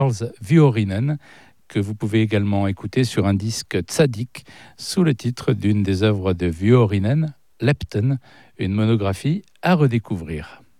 Charles Vuorinen, que vous pouvez également écouter sur un disque Tzadik sous le titre d'une des œuvres de Vuorinen, Lepten, une monographie à redécouvrir.